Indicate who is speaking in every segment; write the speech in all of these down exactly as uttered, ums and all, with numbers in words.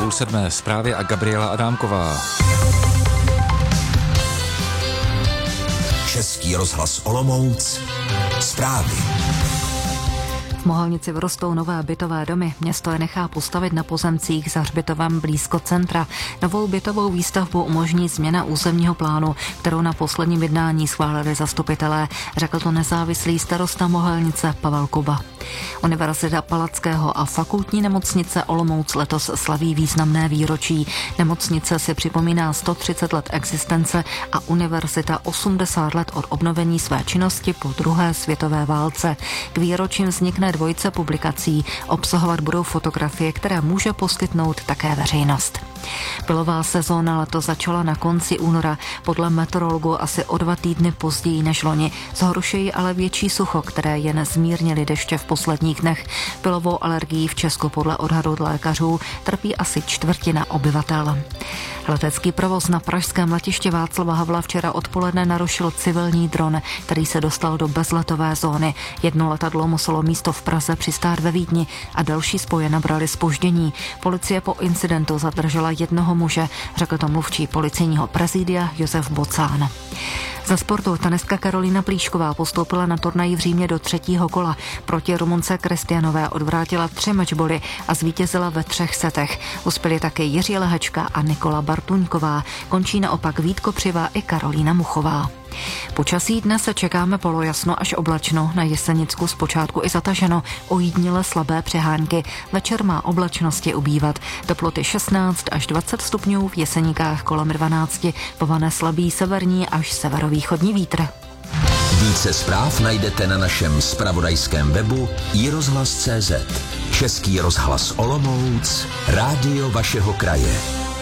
Speaker 1: půl sedmé zprávy a Gabriela Adámková.
Speaker 2: Český rozhlas Olomouc. Zprávy.
Speaker 3: V Mohelnici vyrostou nové bytové domy. Město je nechá postavit na pozemcích za hřbitovem blízko centra. Novou bytovou výstavbu umožní změna územního plánu, kterou na posledním jednání schválili zastupitelé, řekl to nezávislý starosta Mohelnice Pavel Kuba. Univerzita Palackého a fakultní nemocnice Olomouc letos slaví významné výročí. Nemocnice si připomíná sto třicet let existence a univerzita osmdesát let od obnovení své činnosti po druhé světové válce. K výročím vznikne dvojice publikací. Obsahovat budou fotografie, které může poskytnout také veřejnost. Pilová sezóna letos začala na konci února, podle meteorologů asi o dva týdny později než loni. Zhoršují ale větší sucho, které jen zmírnily deště v posledních dnech. Pilovou alergií v Česku podle odhadu lékařů trpí asi čtvrtina obyvatel. Letecký provoz na pražském letišti Václava Havla včera odpoledne narušil civilní dron, který se dostal do bezletové zóny. Jedno letadlo muselo místo v Praze přistát ve Vídni a další spoje nabrali zpoždění. Policie po incidentu zadržela jednoho muže, řekl to mluvčí policejního prezidia Josef Bocán. Za sportu tenistka Karolína Plíšková postoupila na turnaj v Římě do třetího kola. Proti Rumunce Kristianové odvrátila tři mečboly a zvítězila ve třech setech. Uspěli také Jiří Lehečka a Nikola Bartuňková. Končí naopak Vít Kopřivá i Karolína Muchová. Počasí dnes se čekáme polojasno až oblačno, na Jesenicku zpočátku i zataženo, ojídnile slabé přehánky. Večer má oblačnosti ubývat. Teploty šestnáct až dvacet stupňů, v Jeseníkách kolem dvanáct, povane slabý severní až severovýchodní vítr.
Speaker 2: Více zpráv najdete na našem zpravodajském webu i rozhlas tečka cé zet. Český rozhlas Olomouc, rádio vašeho kraje.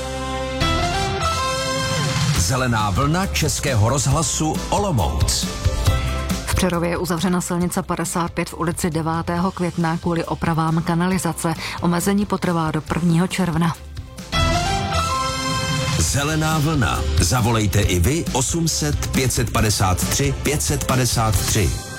Speaker 2: Zelená vlna Českého rozhlasu Olomouc.
Speaker 3: V Přerově je uzavřena silnice padesát pět v ulici devátého května kvůli opravám kanalizace. Omezení potrvá do prvního června.
Speaker 2: Zelená vlna. Zavolejte i vy osm set pět set padesát tři pět set padesát tři.